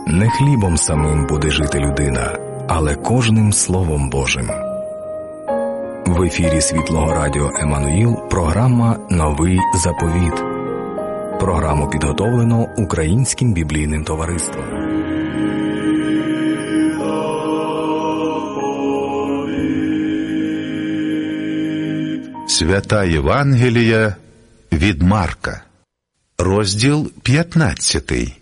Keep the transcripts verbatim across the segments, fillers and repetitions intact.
Не хлібом самим буде жити людина, але кожним Словом Божим. В ефірі Світлого Радіо Еммануїл програма «Новий заповіт». Програму підготовлено Українським біблійним товариством. Свята Євангелія від Марка, розділ п'ятнадцятий.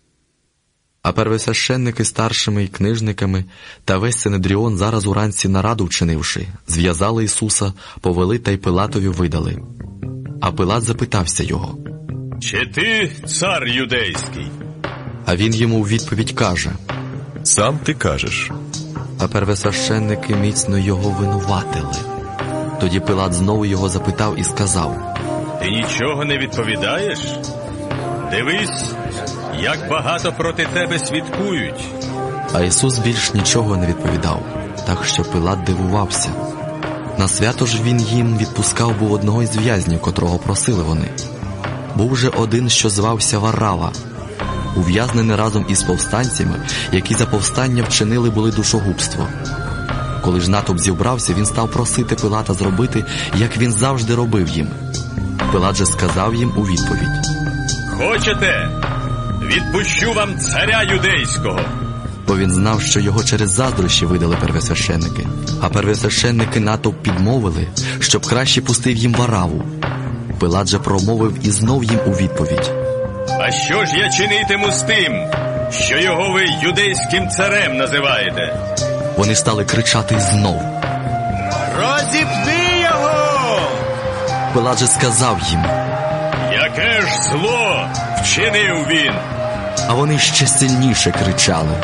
А первосвященники старшими і книжниками та весь Синедріон зараз уранці нараду вчинивши, зв'язали Ісуса, повели та й Пилатові видали. А Пилат запитався його: «Чи ти цар юдейський?» А він йому у відповідь каже: «Сам ти кажеш». А первосвященники міцно його винуватили. Тоді Пилат знову його запитав і сказав: «Ти нічого не відповідаєш? Дивись, як багато проти тебе свідкують». А Ісус більш нічого не відповідав, так що Пилат дивувався. На свято ж він їм відпускав був одного із в'язнів, котрого просили вони. Був же один, що звався Варава, ув'язнений разом із повстанцями, які за повстання вчинили були душогубство. Коли ж натовп зібрався, він став просити Пилата зробити, як він завжди робив їм. Пилат же сказав їм у відповідь: «Хочете? Відпущу вам царя юдейського». Бо він знав, що його через заздрощі видали первосвященники. А первосвященники натовп підмовили, щоб краще пустив їм Вараву. Пилат же промовив і знов їм у відповідь: «А що ж я чинитиму з тим, що його ви юдейським царем називаєте?» Вони стали кричати знов: «Розіпни його!» Пилат же сказав їм: «Яке ж зло вчинив він?» А вони ще сильніше кричали: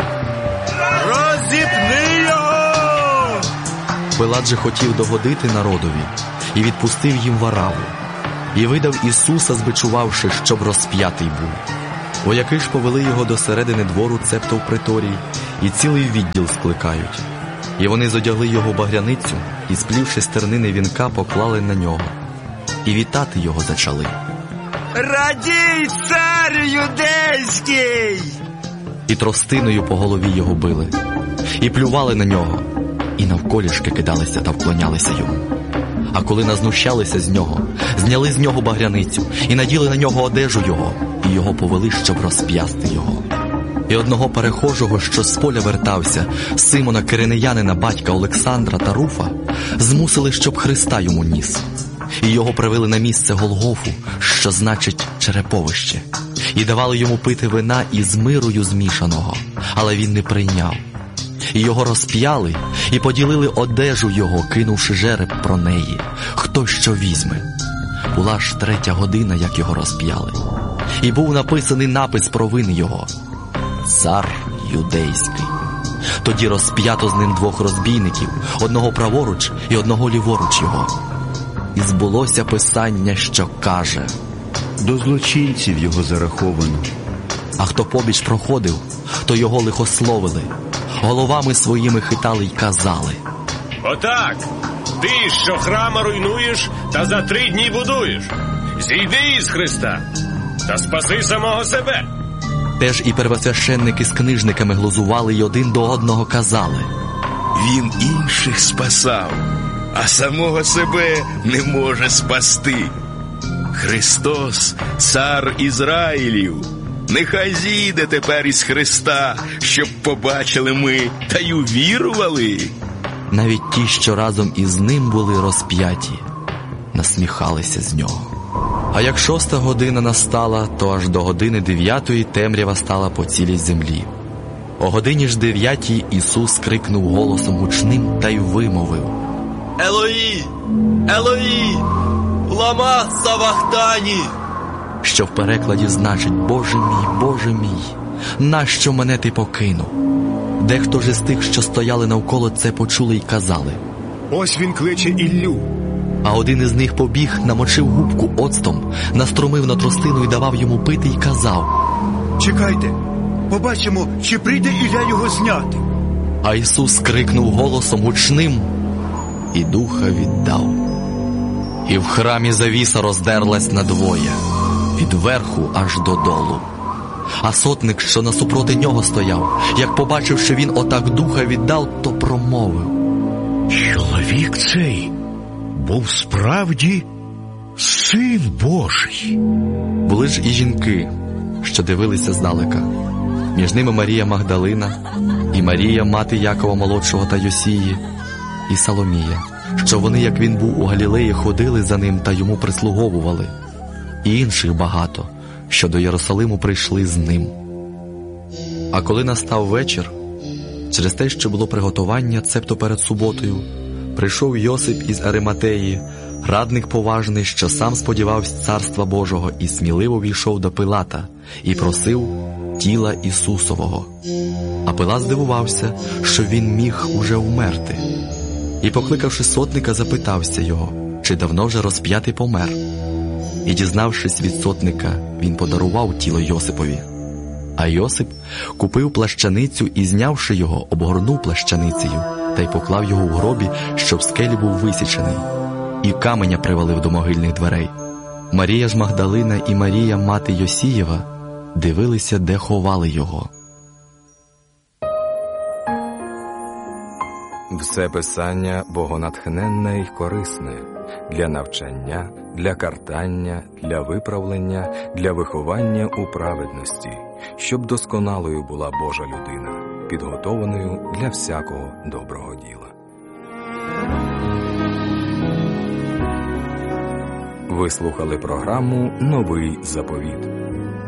«Розіпни його!» Пилат же хотів догодити народові і відпустив їм Вараву. І видав Ісуса, збичувавши, щоб розп'ятий був. Вояки ж повели його до середини двору, цебто в приторій, і цілий відділ скликають. І вони зодягли його багряницю, і, сплівши з тернини вінка, поклали на нього. І вітати його зачали: «Радій, цар юдейський!» І тростиною по голові його били, і плювали на нього, і навколішки кидалися та вклонялися йому. А коли назнущалися з нього, зняли з нього багряницю і наділи на нього одежу його, і його повели, щоб розп'ясти його. І одного перехожого, що з поля вертався, Симона Киринеянина, батька Олександра та Руфа, змусили, щоб Христа йому ніс. І його привели на місце Голгофу, що значить череповище, і давали йому пити вина із мирою змішаного, але він не прийняв. І його розп'яли, і поділили одежу його, кинувши жереб про неї, хто що візьме. Була ж третя година, як його розп'яли. І був написаний напис про вини його: «Цар юдейський». Тоді розп'ято з ним двох розбійників, одного праворуч і одного ліворуч його. І збулося писання, що каже: «До злочинців його зараховано». А хто побіч проходив, то його лихословили, головами своїми хитали й казали: «Отак, ти, що храма руйнуєш та за три дні будуєш, зійди із Христа та спаси самого себе». Теж і первосвященники з книжниками глузували й один до одного казали: «Він інших спасав, а самого себе не може спасти. Христос, цар Ізраїлів, нехай зійде тепер із Христа, щоб побачили ми та й увірували». Навіть ті, що разом із ним були розп'яті, насміхалися з нього. А як шоста година настала, то аж до години дев'ятої темрява стала по цілій землі. О годині ж дев'ятій Ісус крикнув голосом гучним та й вимовив: «Елої! Елої! Лама савахтані!» Що в перекладі значить: «Боже мій, Боже мій, нащо мене ти покинув?» Дехто ж із тих, що стояли навколо, це почули й казали: «Ось він кличе Іллю». А один із них побіг, намочив губку оцтом, наструмив на тростину і давав йому пити й казав: «Чекайте, побачимо, чи прийде Ілля його зняти». А Ісус крикнув голосом гучним і духа віддав. І в храмі завіса роздерлась надвоє, від верху аж додолу. А сотник, що насупроти нього стояв, як побачив, що він отак духа віддав, то промовив: Чоловік цей був справді Син Божий. Були ж і жінки, що дивилися здалека. Між ними Марія Магдалина, і Марія, мати Якова молодшого та Йосії, і Соломія, що вони, як він був у Галілеї, ходили за ним та йому прислуговували, і інших багато, що до Єрусалиму прийшли з ним. А коли настав вечір, через те, що було приготування, цебто перед суботою, прийшов Йосип із Ариматеї, радник поважний, що сам сподівався Царства Божого, і сміливо війшов до Пилата і просив тіла Ісусового. А Пилат здивувався, що він міг уже вмерти. І, покликавши сотника, запитався його, чи давно вже розп'ятий помер. І, дізнавшись від сотника, він подарував тіло Йосипові. А Йосип купив плащаницю і, знявши його, обгорнув плащаницею та й поклав його в гробі, щоб в скелі був висічений, і каменя привалив до могильних дверей. Марія ж Магдалина і Марія, мати Йосієва, дивилися, де ховали його. Все писання богонатхненне й корисне для навчання, для картання, для виправлення, для виховання у праведності, щоб досконалою була Божа людина, підготованою для всякого доброго діла. Ви слухали програму «Новий заповіт».